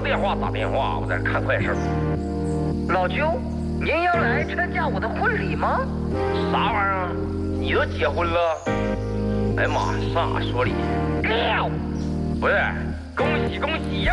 电话打电话，我在看快事。 老舅，您要来参加我的婚礼吗？ 啥玩意儿？你都结婚了？哎呀妈，上哪说理？不是，恭喜恭喜呀！